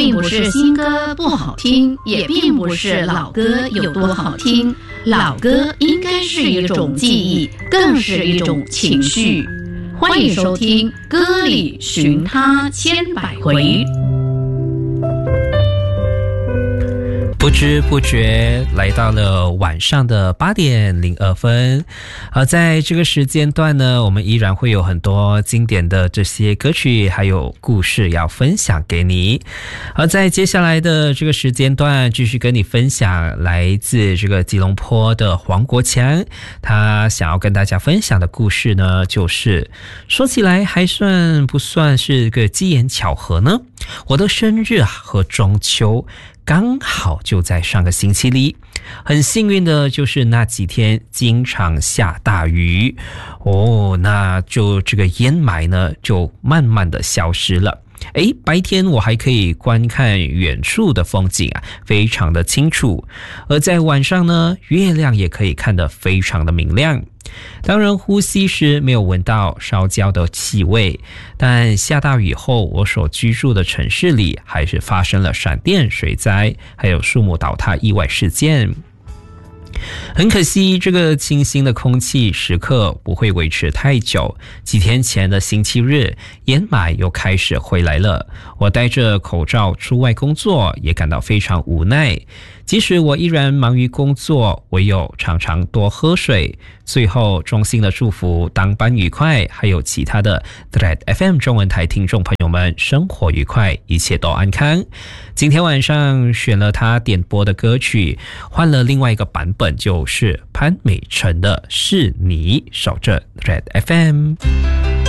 并不是新歌不好听，也并不是老歌有多好听。老歌应该是一种记忆，更是一种情绪。欢迎收听《歌里寻他千百回》。 不知不觉来到了晚上的8点02分，而在这个时间段呢，我们依然会有很多经典的这些歌曲还有故事要分享给你。而在接下来的这个时间段，继续跟你分享来自这个吉隆坡的黄国强，他想要跟大家分享的故事呢，就是说起来还算不算是个机缘巧合呢？我的生日和中秋刚好就在上个星期里，很幸运的就是那几天经常下大雨那就这个烟霾呢就慢慢的消失了。白天我还可以观看远处的风景非常的清楚，而在晚上呢，月亮也可以看得非常的明亮。当然呼吸时没有闻到烧焦的气味，但下大雨后，我所居住的城市里还是发生了闪电、水灾，还有树木倒塌意外事件。很可惜，这个清新的空气时刻不会维持太久。几天前的星期日，烟霾又开始回来了。我戴着口罩出外工作，也感到非常无奈。即使我依然忙于工作，唯有常常多喝水。最后衷心的祝福当班愉快，还有其他的 Thread FM 中文台听众朋友们生活愉快，一切都安康。今天晚上选了他点播的歌曲，换了另外一个版本，就是潘美辰的是你，守着 Thread FM。